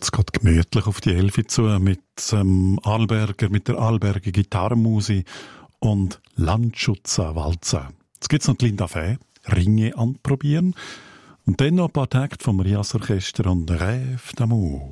Es geht gemütlich auf die 11 zu mit mit der Arlberger Gitarrenmusik und Landschutzer Walzer. Jetzt gibt's noch die Linda Fäh, Ringe anprobieren und dann noch ein paar Takte vom Rias Orchester und Rêve d'amour.